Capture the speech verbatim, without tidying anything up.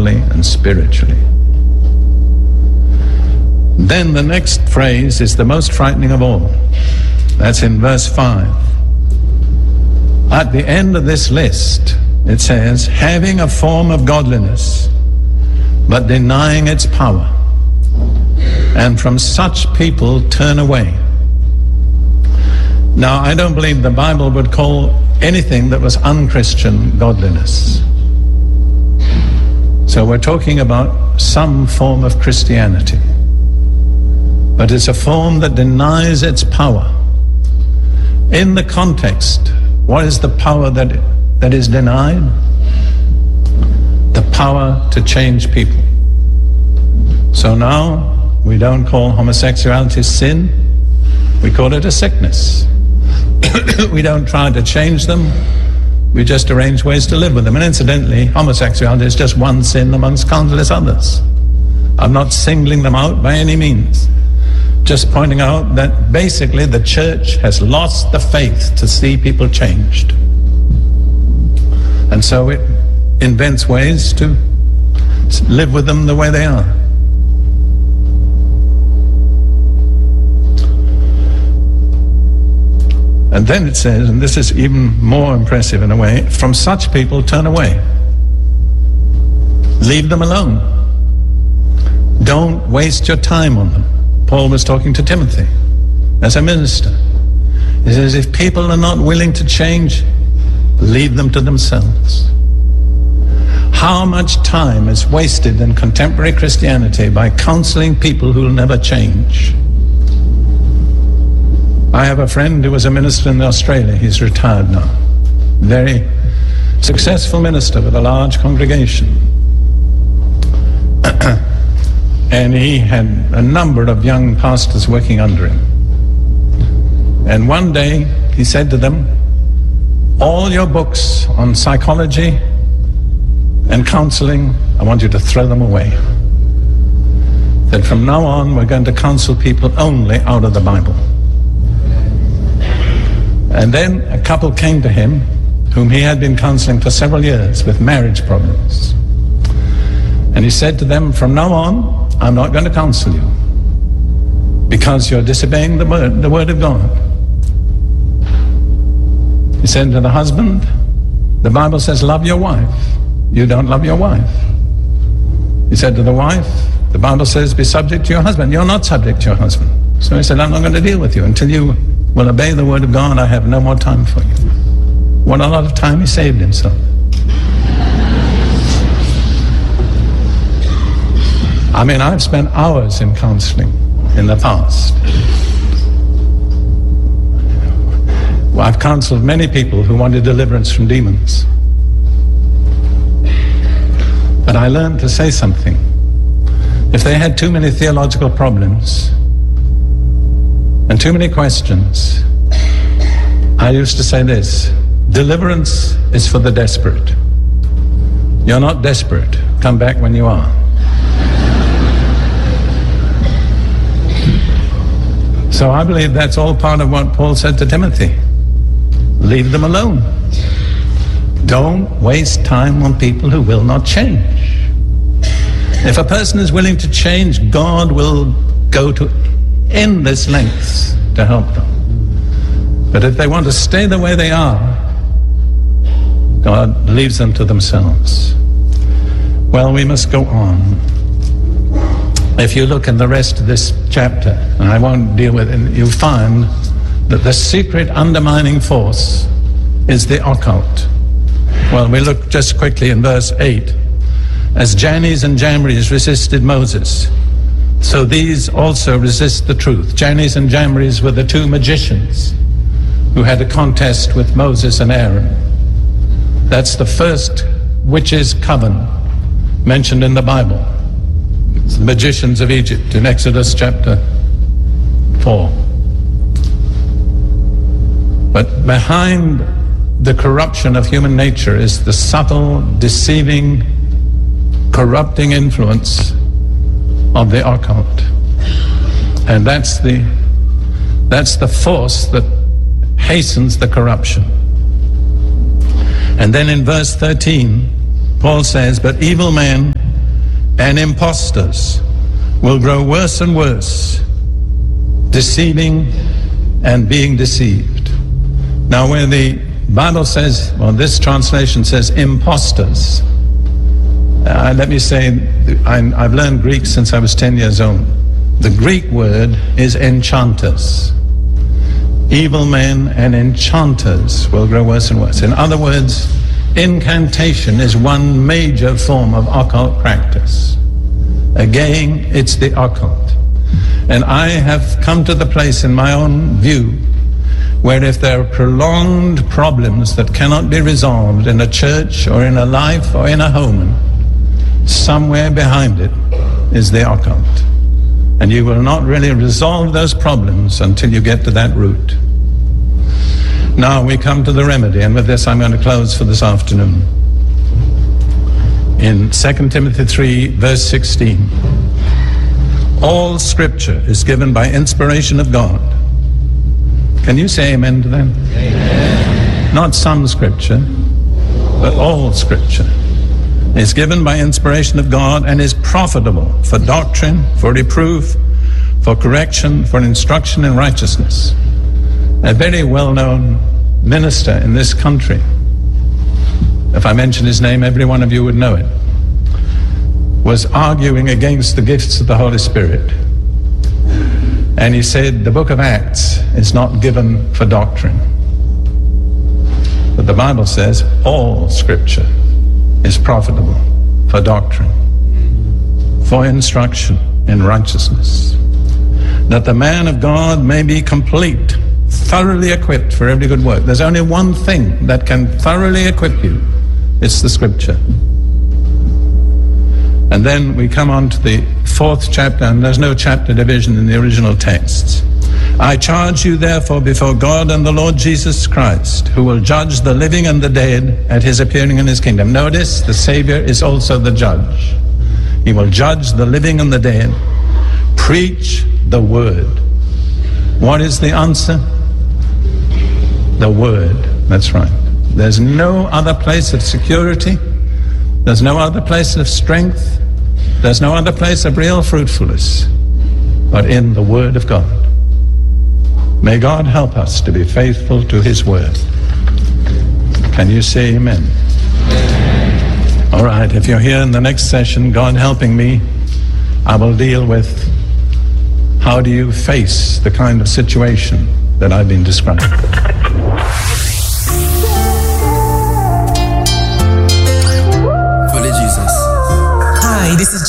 morally and spiritually. Then the next phrase is the most frightening of all. That's in verse five. At the end of this list, it says, having a form of godliness, but denying its power. And from such people turn away. Now, I don't believe the Bible would call anything that was unchristian godliness. So we're talking about some form of Christianity. But it's a form that denies its power. In the context, what is the power that, that is denied? The power to change people. So now, we don't call homosexuality sin, we call it a sickness. We don't try to change them, we just arrange ways to live with them. And incidentally, homosexuality is just one sin amongst countless others. I'm not singling them out by any means. Just pointing out that basically the church has lost the faith to see people changed. And so it invents ways to live with them the way they are. And then it says, and this is even more impressive in a way, from such people turn away. Leave them alone. Don't waste your time on them. Paul was talking to Timothy as a minister. He says, if people are not willing to change, leave them to themselves. How much time is wasted in contemporary Christianity by counseling people who will never change? I have a friend who was a minister in Australia. He's retired now. Very successful minister with a large congregation. And he had a number of young pastors working under him. And one day he said to them, all your books on psychology and counseling, I want you to throw them away. That from now on we're going to counsel people only out of the Bible. And then a couple came to him whom he had been counseling for several years with marriage problems. And he said to them, from now on, I'm not going to counsel you because you're disobeying the word, the word of God. He said to the husband, the Bible says, love your wife. You don't love your wife. He said to the wife, the Bible says, be subject to your husband. You're not subject to your husband. So he said, I'm not going to deal with you until you will obey the word of God. I have no more time for you. What a lot of time he saved himself. I mean, I've spent hours in counseling in the past. Well, I've counseled many people who wanted deliverance from demons. But I learned to say something. If they had too many theological problems and too many questions, I used to say this: deliverance is for the desperate. You're not desperate. Come back when you are. So I believe that's all part of what Paul said to Timothy. Leave them alone. Don't waste time on people who will not change. If a person is willing to change, God will go to endless lengths to help them. But if they want to stay the way they are, God leaves them to themselves. Well, we must go on. If you look in the rest of this chapter, and I won't deal with it, you'll find that the secret undermining force is the occult. Well, we look just quickly in verse eight. As Jannes and Jambres resisted Moses, so these also resist the truth. Jannes and Jambres were the two magicians who had a contest with Moses and Aaron. That's the first witches' coven mentioned in the Bible. It's the magicians of Egypt in Exodus chapter four. But behind the corruption of human nature is the subtle, deceiving, corrupting influence of the occult. And that's the that's the force that hastens the corruption. And then in verse thirteen, Paul says, but evil men and impostors will grow worse and worse, deceiving and being deceived. Now, where the Bible says, well, this translation says impostors. Uh, let me say, I'm, I've learned Greek since I was ten years old. The Greek word is enchanters. Evil men and enchanters will grow worse and worse. In other words, incantation is one major form of occult practice. Again, it's the occult. And I have come to the place in my own view where if there are prolonged problems that cannot be resolved in a church or in a life or in a home, somewhere behind it is the occult. And you will not really resolve those problems until you get to that root. Now we come to the remedy, and with this I'm going to close for this afternoon. In Second Timothy three, verse sixteen, all Scripture is given by inspiration of God. Can you say amen to that? Amen. Not some Scripture, but all Scripture is given by inspiration of God and is profitable for doctrine, for reproof, for correction, for instruction in righteousness. A very well-known minister in this country, if I mention his name, every one of you would know it, was arguing against the gifts of the Holy Spirit. And he said the book of Acts is not given for doctrine. But the Bible says all Scripture is profitable for doctrine, for instruction in righteousness, that the man of God may be complete, thoroughly equipped for every good work. There's only one thing that can thoroughly equip you. It's the Scripture. And then we come on to the fourth chapter, and there's no chapter division in the original texts. I charge you therefore before God and the Lord Jesus Christ, who will judge the living and the dead at his appearing in his kingdom. Notice, the Savior is also the judge. He will judge the living and the dead. Preach the word. What is the answer? The word. That's right. There's no other place of security. There's no other place of strength. There's no other place of real fruitfulness but in the Word of God. May God help us to be faithful to His Word. Can you say amen? Amen. All right, if you're here in the next session, God helping me, I will deal with how do you face the kind of situation that I've been describing. This is